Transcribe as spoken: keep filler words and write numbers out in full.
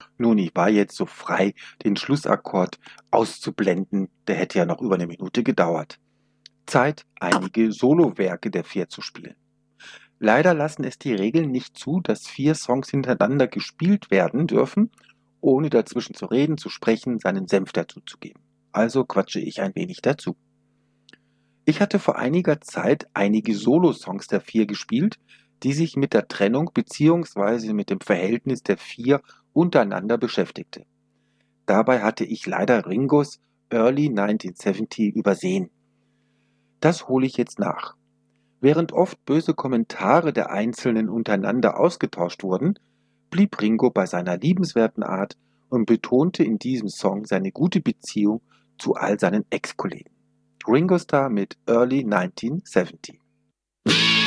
Nun, ich war jetzt so frei, den Schlussakkord auszublenden, der hätte ja noch über eine Minute gedauert. Zeit, einige Solowerke der Vier zu spielen. Leider lassen es die Regeln nicht zu, dass vier Songs hintereinander gespielt werden dürfen, ohne dazwischen zu reden, zu sprechen, seinen Senf dazuzugeben. Also quatsche ich ein wenig dazu. Ich hatte vor einiger Zeit einige Solo-Songs der Vier gespielt, die sich mit der Trennung bzw. mit dem Verhältnis der Vier untereinander beschäftigte. Dabei hatte ich leider Ringos Early neunzehnhundertsiebzig übersehen. Das hole ich jetzt nach. Während oft böse Kommentare der Einzelnen untereinander ausgetauscht wurden, blieb Ringo bei seiner liebenswerten Art und betonte in diesem Song seine gute Beziehung zu all seinen Ex-Kollegen. Ringo Starr mit Early neunzehnhundertsiebzig.